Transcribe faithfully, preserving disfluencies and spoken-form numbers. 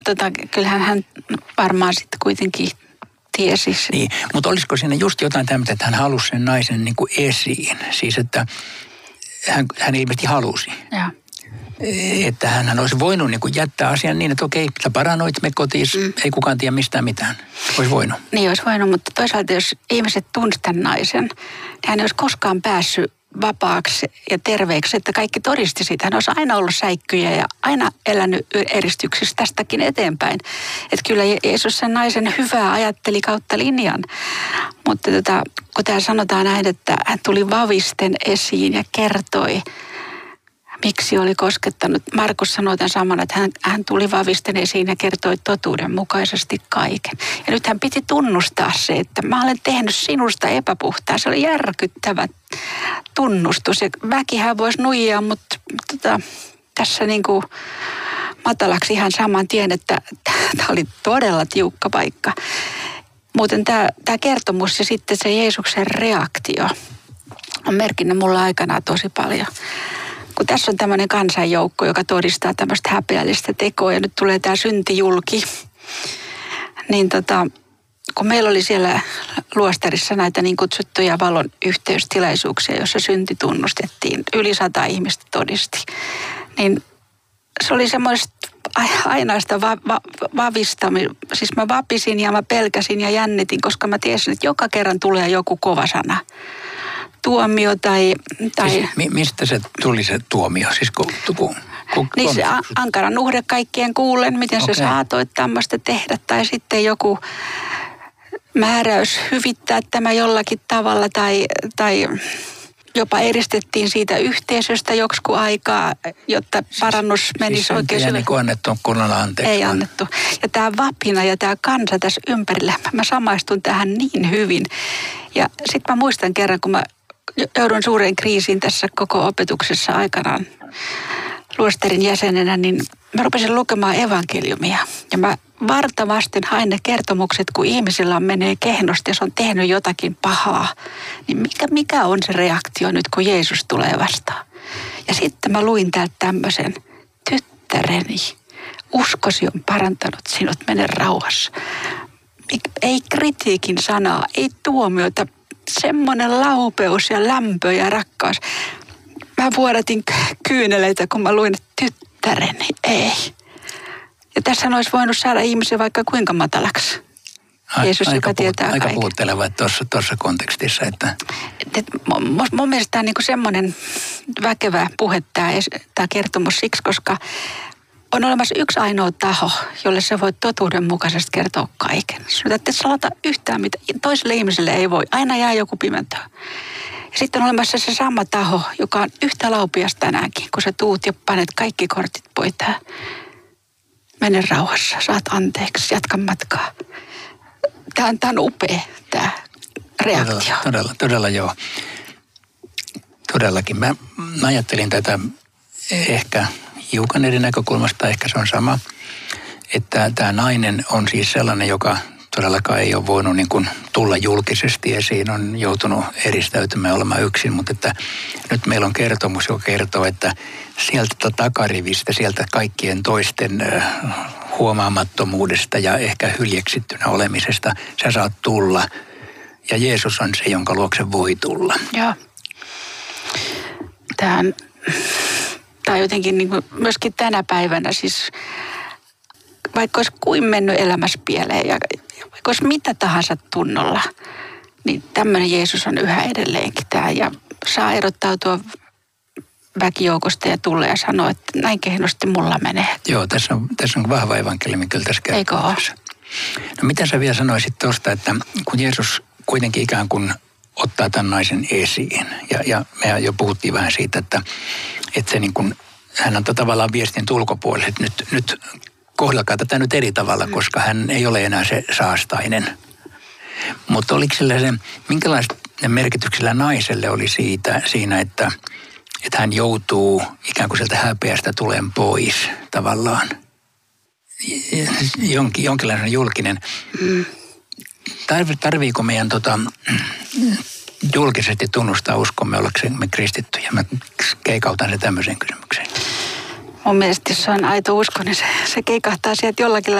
tota, kyllähän hän varmaan sitten kuitenkin tiesi. Niin, mutta olisiko siinä just jotain tämmöistä, että hän halusi sen naisen niin kuin esiin? Siis, että hän, hän ilmeisesti halusi. Ja. Että hän olisi voinut niin kuin jättää asian niin, että okei, sä paranoit, me kotiin, mm. ei kukaan tiedä mistään mitään. Olisi voinut. Niin olisi voinut, mutta toisaalta jos ihmiset tunsi tämän naisen, niin hän ei olisi koskaan päässyt vapaaksi ja terveeksi, että kaikki todisti siitä. Hän olisi aina ollut säikkyjä ja aina elänyt eristyksissä tästäkin eteenpäin. Että kyllä Jeesus sen naisen hyvää ajatteli kautta linjan. Mutta tota, kun täällä sanotaan näin, että hän tuli vavisten esiin ja kertoi, miksi oli koskettanut. Markus sanoi tämän saman, että hän, hän tuli vavisten esiin ja kertoi totuudenmukaisesti kaiken. Ja nyt hän piti tunnustaa se, että mä olen tehnyt sinusta epäpuhtaa. Se oli järkyttävä tunnustus. Ja väkihän voisi nuijaa, mutta tota, tässä niin kuin matalaksi ihan saman tien, että tämä oli todella tiukka paikka. Muuten tämä, tämä kertomus ja sitten se Jeesuksen reaktio on merkinnä mulla aikanaan tosi paljon. Kun tässä on tämmöinen kansanjoukko, joka todistaa tämmöistä häpeällistä tekoa ja nyt tulee tämä syntijulki, niin tota, kun meillä oli siellä luostarissa näitä niin kutsuttuja valon yhteystilaisuuksia, jossa synti tunnustettiin, yli sata ihmistä todisti, niin se oli semmoista ainaista va- va- vavistamista. Siis mä vapisin ja mä pelkäsin ja jännitin, koska mä tiesin, että joka kerran tulee joku kova sana. Tuomio tai... tai siis, mi- mistä se tuli se tuomio? Siis ku, ku, ku, niin se ankaran uhde kaikkien kuulen, miten okay. sä saatoit tämmöistä tehdä. Tai sitten joku määräys hyvittää tämä jollakin tavalla tai, tai jopa eristettiin siitä yhteisöstä joksikin aikaa, jotta parannus siis, menisi siis oikein. Siis niin annettu kunnolla anteeksi. Ei annettu. Ja tämä vapina ja tämä kansa tässä ympärillä, mä samaistun tähän niin hyvin. Ja sitten mä muistan kerran, kun mä joudun suureen kriisiin tässä koko opetuksessa aikanaan luostarin jäsenenä, niin mä rupesin lukemaan evankeliumia. Ja mä vartavasten hain ne kertomukset, kun ihmisillä menee kehnosti ja se on tehnyt jotakin pahaa. Niin mikä, mikä on se reaktio nyt, kun Jeesus tulee vastaan? Ja sitten mä luin täältä tämmöisen, tyttäreni, uskosi on parantanut sinut, mene rauhassa. Ei kritiikin sanaa, ei tuomiota, semmoinen laupeus ja lämpö ja rakkaus. Mä vuodatin kyyneleitä, kun mä luin, että tyttäreni, ei. Ja tässä olisi voinut saada ihmisiä vaikka kuinka matalaksi. Jeesus, aika joka puhut, tietää aika kaiken. puhutteleva tuossa kontekstissa. Että... Et, et, mun, mun mielestä tämä on niinku semmoinen väkevä puhe, tämä kertomus siksi, koska on olemassa yksi ainoa taho, jolle sä voit totuudenmukaisesti kertoa kaiken. Sinun et salata yhtään, mitä toiselle ihmiselle ei voi. Aina jää joku pimentö. Ja sitten on olemassa se sama taho, joka on yhtä laupias tänäänkin, kun sä tuut ja panet kaikki kortit pöytään. Mene rauhassa, saat anteeksi, jatka matkaa. Tämä on, tämä on upea, tämä reaktio. Todella, todella, todella joo. Todellakin. Mä, mä ajattelin tätä ehkä hiukan eri näkökulmasta, ehkä se on sama, että tämä nainen on siis sellainen, joka todellakaan ei ole voinut niin kuin tulla julkisesti esiin, on joutunut eristäytymään olemaan yksin, mutta että nyt meillä on kertomus, joka kertoo, että sieltä takarivistä, sieltä kaikkien toisten huomaamattomuudesta ja ehkä hyljeksittynä olemisesta sä saat tulla. Ja Jeesus on se, jonka luokse voi tulla. Joo. Tämä on, tämä on jotenkin niin kuin myöskin tänä päivänä siis, vaikka olisi kuin mennyt elämässä pieleen ja vaikka olisi mitä tahansa tunnolla, niin tämmöinen Jeesus on yhä edelleenkin tämä ja saa erottautua väkijoukosta ja tulla ja sanoa, että näin kehnosti mulla menee. Joo, tässä on, tässä on vahva evankeliumi kyllä tässä kertomuksessa. No mitä sä vielä sanoisit tuosta, että kun Jeesus kuitenkin ikään kuin ottaa tämän naisen esiin ja, ja me jo puhuttiin vähän siitä, että, että se niin kuin, hän antaa tavallaan viestin ulkopuolelle, että nyt, nyt kohdelkaa tätä nyt eri tavalla, koska hän ei ole enää se saastainen. Mutta oliko sillä se, minkälaista merkityksellä naiselle oli siitä, siinä, että, että hän joutuu ikään kuin sieltä häpeästä tulen pois tavallaan? Jonkin, jonkinlainen julkinen. Tarviiko meidän tota, julkisesti tunnustaa uskomme ollaksemme kristittyjä? Mä keikautan se tämmöiseen kysymykseen. Mun mielestä jos se on aito usko, niin se, se keikahtaa sieltä jollakin